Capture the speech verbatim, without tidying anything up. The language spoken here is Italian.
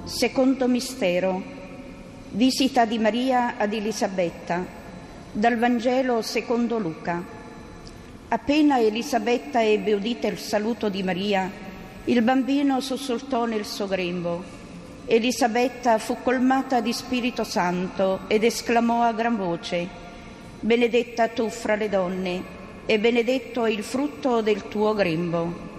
Secondo mistero, visita di Maria ad Elisabetta, dal Vangelo secondo Luca. Appena Elisabetta ebbe udito il saluto di Maria, il bambino sussultò nel suo grembo. Elisabetta fu colmata di Spirito Santo ed esclamò a gran voce: «Benedetta tu fra le donne, e benedetto è il frutto del tuo grembo».